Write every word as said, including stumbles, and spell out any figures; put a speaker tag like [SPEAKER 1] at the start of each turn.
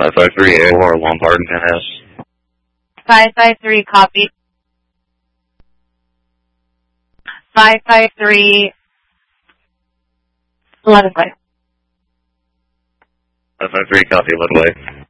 [SPEAKER 1] five five three A O R Lombard, Mass.
[SPEAKER 2] five five three, copy. five five three, eleven way.
[SPEAKER 1] five five three, copy, eleven way.